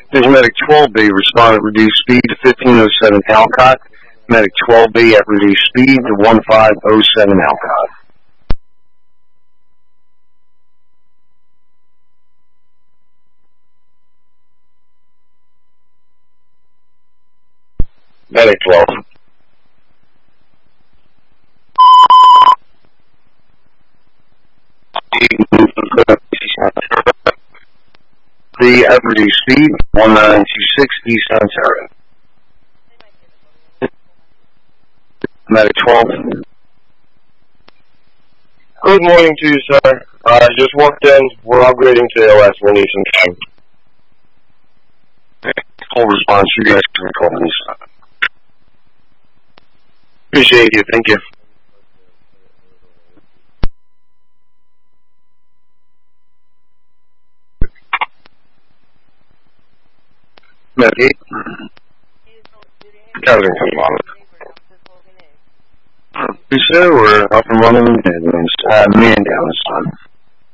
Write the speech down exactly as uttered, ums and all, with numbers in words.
There's Medic twelve B, respond at reduced speed to fifteen oh seven Alcott. Medic twelve B at reduced speed to one five oh seven Alcott. Medic twelve. The at reduced speed, one nine two six East Ontario. Medic twelve. Good morning to you, sir. I uh, just walked in. We're upgrading to A O S. We'll need some time. Full response. You guys can call me. Appreciate you. Thank you. Medic eight. Everything comes on. We said we're up and running, and uh, man down this time.